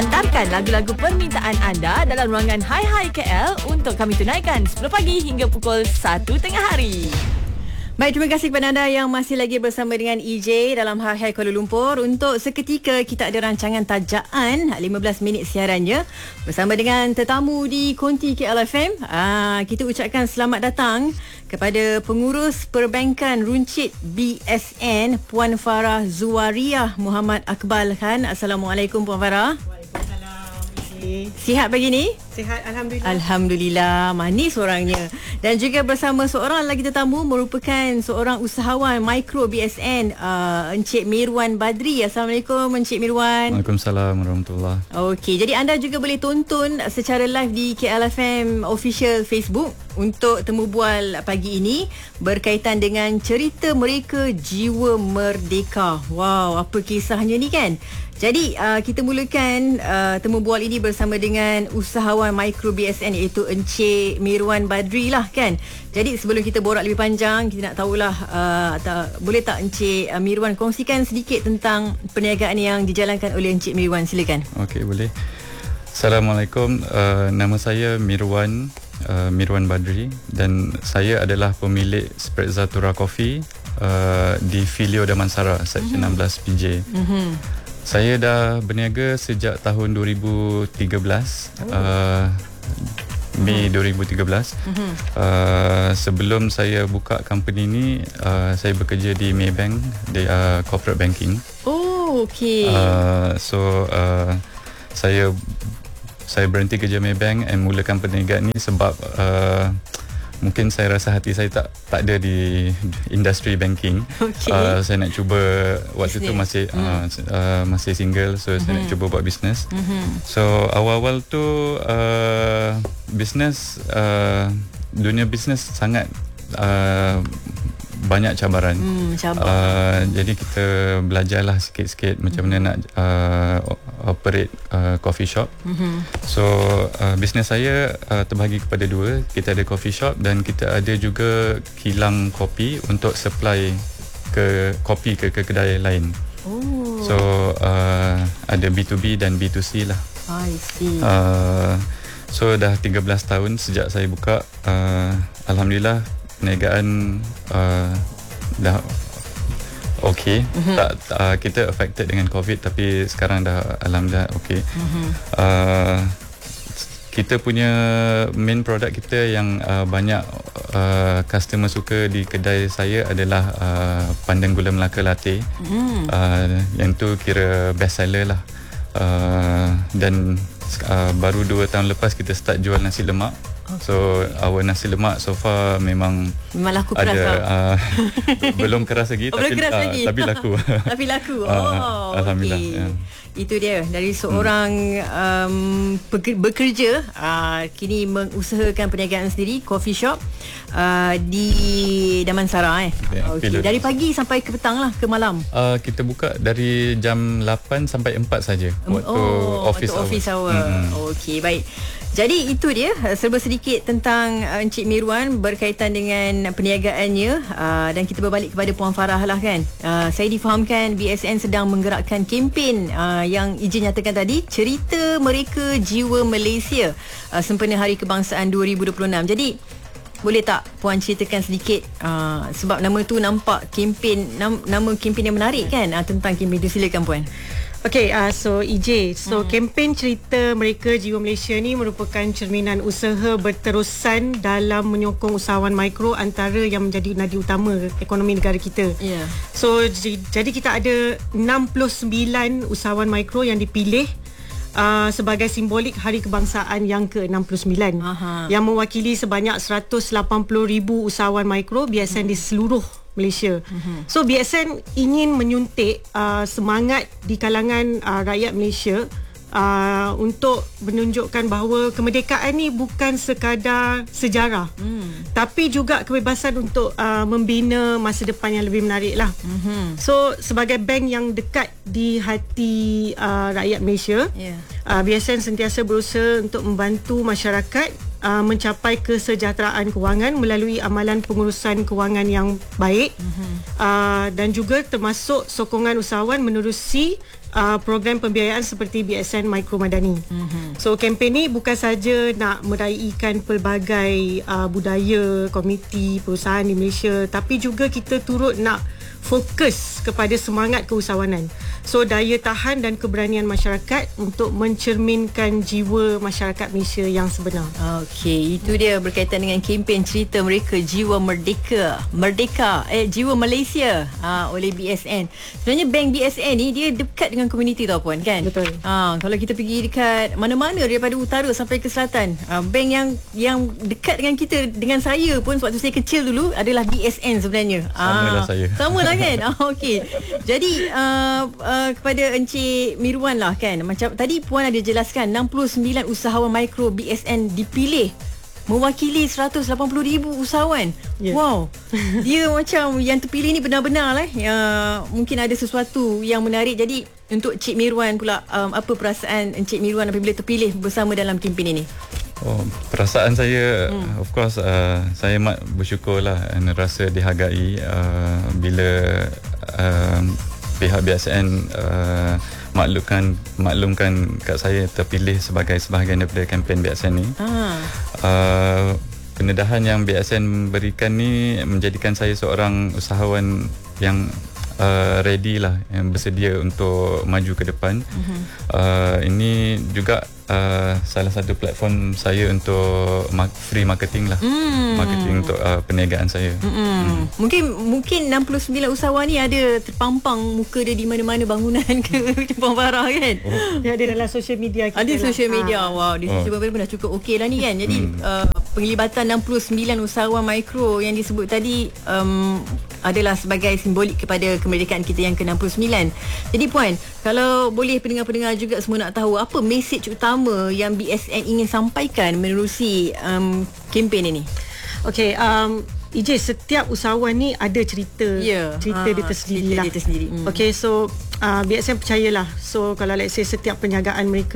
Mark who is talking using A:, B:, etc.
A: Hantarkan lagu-lagu permintaan anda dalam ruangan Hai Hai KL untuk kami tunaikan 10 pagi hingga pukul 1 tengah hari. Baik, terima kasih kepada anda yang masih lagi bersama dengan EJ dalam Hai Hai Kuala Lumpur. Untuk seketika kita ada rancangan tajaan 15 minit siarannya bersama dengan tetamu di Konti KLFM. Kita ucapkan selamat datang kepada pengurus perbankan runcit BSN Puan Farah Zuwariah Muhammad Akbal Khan. Assalamualaikum Puan Farah. Sihat pagi ni?
B: Sihat, Alhamdulillah.
A: Alhamdulillah, manis orangnya. Dan juga bersama seorang lagi tetamu merupakan seorang usahawan mikro BSN, Encik Mirwan Badri. Assalamualaikum Encik Mirwan.
C: Waalaikumsalam warahmatullahi.
A: Okey, jadi anda juga boleh tonton secara live di KLFM official Facebook untuk temu bual pagi ini berkaitan dengan cerita mereka jiwa merdeka. Wow, apa kisahnya ni kan? Jadi kita mulakan temu bual ini bersama dengan usahawan mikro BSN iaitu Encik Mirwan Badri lah kan. Jadi sebelum kita borak lebih panjang, kita nak tahulah boleh tak Encik Mirwan kongsikan sedikit tentang perniagaan yang dijalankan oleh Encik Mirwan, silakan.
C: Okey, boleh. Assalamualaikum, nama saya Mirwan Badri dan saya adalah pemilik Sprezzatura Coffee di Filio Damansara Seksyen 16 PJ. Saya dah berniaga sejak tahun 2013, Mei 2013. Sebelum saya buka company ni, saya bekerja di Maybank, di corporate banking.
A: Oh, okey.
C: Saya berhenti kerja Maybank and mulakan perniagaan ni sebab mungkin saya rasa hati saya tak ada di industri banking.
A: Okay.
C: Saya nak cuba waktu tu masih single, so saya nak cuba buat bisnes. So awal-awal tu dunia bisnes sangat banyak cabaran. Jadi kita belajarlah sikit-sikit macam mana nak operate coffee shop. So bisnes saya terbahagi kepada dua. Kita ada coffee shop dan kita ada juga kilang kopi untuk supply kopi ke kedai lain. So ada B2B dan B2C lah.
A: I see.
C: So dah 13 tahun sejak saya buka. Alhamdulillah perniagaan dah okey. Kita affected dengan COVID tapi sekarang dah alhamdulillah okey. Kita punya main product kita yang banyak customer suka di kedai saya adalah pandan gula Melaka latte. Yang tu kira best seller lah. Dan baru 2 tahun lepas kita start jual nasi lemak. So our nasi lemak so far memang
A: laku keras lah.
C: Belum keras lagi, tapi laku.
A: Tapi laku.
C: Alhamdulillah.
A: Okay.
C: Yeah.
A: Itu dia dari seorang bekerja kini mengusahakan perniagaan sendiri, coffee shop di Damansara Okay. Dari pagi sampai ke petang lah, ke malam.
C: Kita buka dari jam 8 sampai 4 saja waktu office hour.
A: Okey, baik. Jadi itu dia serba sedikit tentang Encik Mirwan berkaitan dengan perniagaannya, dan kita berbalik kepada Puan Farah lah kan. Saya difahamkan BSN sedang menggerakkan kempen yang Ejen nyatakan tadi, cerita mereka jiwa Malaysia sempena Hari Kebangsaan 2026. Jadi boleh tak Puan ceritakan sedikit, sebab nama tu nampak kempen, nama kempen yang menarik kan, tentang kempen itu. Silakan Puan.
B: Okay, so EJ, kempen cerita mereka jiwa Malaysia ni merupakan cerminan usaha berterusan dalam menyokong usahawan mikro antara yang menjadi nadi utama ekonomi negara kita.
A: Yeah.
B: So jadi kita ada 69 usahawan mikro yang dipilih sebagai simbolik Hari Kebangsaan yang ke-69 yang mewakili sebanyak 180,000 usahawan mikro BSN di seluruh Malaysia. So BSN ingin menyuntik semangat di kalangan rakyat Malaysia untuk menunjukkan bahawa kemerdekaan ni bukan sekadar sejarah, tapi juga kebebasan untuk membina masa depan yang lebih menarik lah. So sebagai bank yang dekat di hati rakyat Malaysia, BSN sentiasa berusaha untuk membantu masyarakat mencapai kesejahteraan kewangan melalui amalan pengurusan kewangan yang baik, dan juga termasuk sokongan usahawan menerusi program pembiayaan seperti BSN Micro Madani. So kempen ni bukan saja nak meraihkan pelbagai budaya, komuniti, perusahaan di Malaysia, tapi juga kita turut nak fokus kepada semangat keusahawanan. So daya tahan dan keberanian masyarakat untuk mencerminkan jiwa masyarakat Malaysia yang sebenar.
A: Okey, itu dia berkaitan dengan kempen cerita mereka Jiwa Merdeka Jiwa Malaysia oleh BSN. Sebenarnya bank BSN ni dia dekat dengan komuniti tau puan, kan?
B: Betul.
A: Kalau kita pergi dekat mana-mana daripada utara sampai ke selatan, bank yang dekat dengan kita, dengan saya pun waktu saya kecil dulu adalah BSN sebenarnya.
C: Samalah saya.
A: Sama lah kan? Okey. Jadi kepada Encik Mirwan lah, kan, macam tadi puan ada jelaskan 69 usahawan mikro BSN dipilih mewakili 180,000 usahawan. Wow. Dia macam yang terpilih ni benar-benar lah. Mungkin ada sesuatu yang menarik. Jadi untuk Encik Mirwan pula, apa perasaan Encik Mirwan apabila terpilih bersama dalam kempen ini?
C: Perasaan saya, of course, saya amat bersyukur lah dan rasa dihargai bila pihak BSN maklumkan kat saya terpilih sebagai sebahagian daripada kempen BSN ni. Pendedahan yang BSN berikan ni menjadikan saya seorang usahawan yang ready lah, yang bersedia untuk maju ke depan. Ini juga salah satu platform saya untuk free marketing lah. Marketing untuk perniagaan saya.
A: Mungkin 69 usahawan ni ada terpampang muka dia di mana-mana bangunan ke Jepang Farah, kan?
B: Dia ada dalam social media kita.
A: Ada social media. Wow, di social media pun dah cukup okey lah ni, kan? Jadi penglibatan 69 usahawan mikro yang disebut tadi adalah sebagai simbolik kepada kemerdekaan kita yang ke-69. Jadi puan, kalau boleh pendengar-pendengar juga semua nak tahu apa mesej utama yang BSN ingin sampaikan menerusi kempen ini. Okey,
B: EJ, setiap usahawan ni ada cerita dia tersendiri lah.
A: Okey,
B: so BSN percayalah. So kalau let's say setiap perniagaan mereka